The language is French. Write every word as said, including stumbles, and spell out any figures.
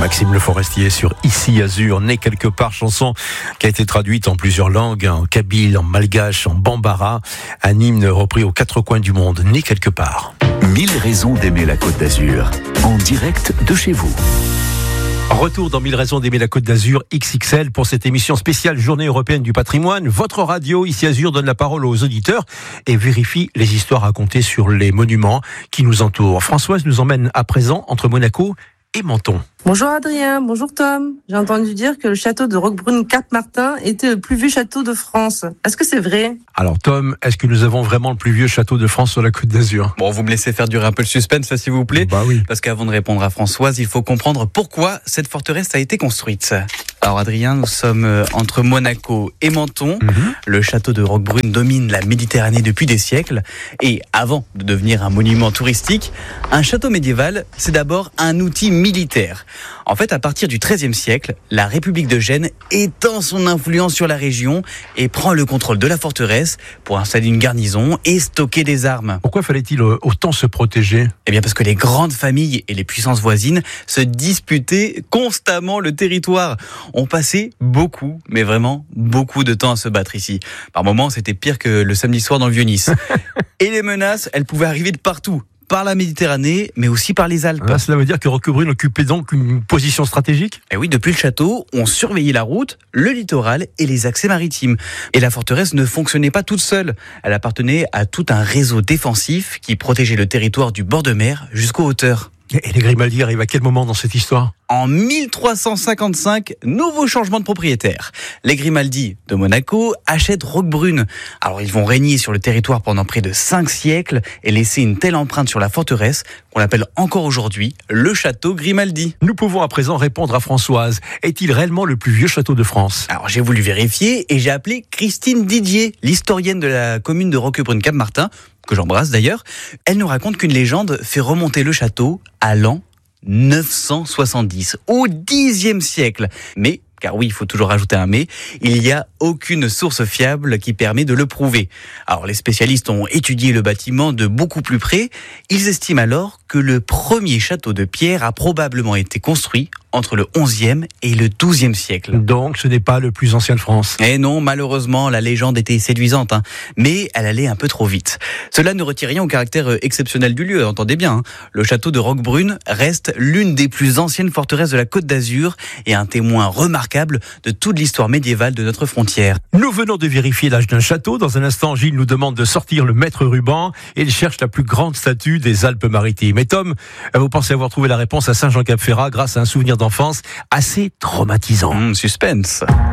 Maxime Le Forestier sur Ici Azur, né quelque part, chanson qui a été traduite en plusieurs langues, en kabyle, en malgache, en bambara, un hymne repris aux quatre coins du monde, né quelque part. Mille raisons d'aimer la Côte d'Azur, en direct de chez vous. Retour dans Mille raisons d'aimer la Côte d'Azur X X L pour cette émission spéciale Journée européenne du patrimoine. Votre radio Ici Azur donne la parole aux auditeurs et vérifie les histoires racontées sur les monuments qui nous entourent. Françoise nous emmène à présent entre Monaco et Menton. Bonjour Adrien, bonjour Tom. J'ai entendu dire que le château de Roquebrune-Cap-Martin était le plus vieux château de France. Est-ce que c'est vrai ? Alors Tom, est-ce que nous avons vraiment le plus vieux château de France sur la Côte d'Azur ? Bon, vous me laissez faire durer un peu le suspense, s'il vous plaît. Bah oui. Parce qu'avant de répondre à Françoise, il faut comprendre pourquoi cette forteresse a été construite. Alors Adrien, nous sommes entre Monaco et Menton. Mm-hmm. Le château de Roquebrune domine la Méditerranée depuis des siècles. Et avant de devenir un monument touristique, un château médiéval, c'est d'abord un outil militaire. En fait, à partir du treizième siècle, la République de Gênes étend son influence sur la région et prend le contrôle de la forteresse pour installer une garnison et stocker des armes. Pourquoi fallait-il autant se protéger ? Eh bien parce que les grandes familles et les puissances voisines se disputaient constamment le territoire. On passait beaucoup, mais vraiment beaucoup de temps à se battre ici. Par moments, c'était pire que le samedi soir dans le Vieux-Nice. Et les menaces, elles pouvaient arriver de partout. Par la Méditerranée, mais aussi par les Alpes. Ah, cela veut dire que Roquebrune occupait donc une position stratégique ? Et oui, depuis le château, on surveillait la route, le littoral et les accès maritimes. Et la forteresse ne fonctionnait pas toute seule. Elle appartenait à tout un réseau défensif qui protégeait le territoire du bord de mer jusqu'aux hauteurs. Et les Grimaldi arrivent à quel moment dans cette histoire ? En mille trois cent cinquante-cinq, nouveau changement de propriétaire. Les Grimaldi de Monaco achètent Roquebrune. Alors ils vont régner sur le territoire pendant près de cinq siècles et laisser une telle empreinte sur la forteresse qu'on l'appelle encore aujourd'hui le château Grimaldi. Nous pouvons à présent répondre à Françoise. Est-il réellement le plus vieux château de France ? Alors j'ai voulu vérifier et j'ai appelé Christine Didier, l'historienne de la commune de Roquebrune-Cap-Martin, que j'embrasse d'ailleurs. Elle nous raconte qu'une légende fait remonter le château à l'an neuf cent soixante-dix, au dixième siècle. Mais, car oui, il faut toujours rajouter un mais, il n'y a aucune source fiable qui permet de le prouver. Alors les spécialistes ont étudié le bâtiment de beaucoup plus près. Ils estiment alors que le premier château de pierre a probablement été construit entre le onzième et le douzième siècle. Donc ce n'est pas le plus ancien de France. Eh non, malheureusement, la légende était séduisante, hein, mais elle allait un peu trop vite. Cela ne retire rien au caractère exceptionnel du lieu, entendez bien. Hein. Le château de Roquebrune reste l'une des plus anciennes forteresses de la Côte d'Azur et un témoin remarquable de toute l'histoire médiévale de notre frontière. Nous venons de vérifier l'âge d'un château. Dans un instant, Gilles nous demande de sortir le maître ruban et il cherche la plus grande statue des Alpes-Maritimes. Et Tom, vous pensez avoir trouvé la réponse à Saint-Jean-Cap-Ferrat grâce à un souvenir d'enfance assez traumatisant. Mmh, suspense.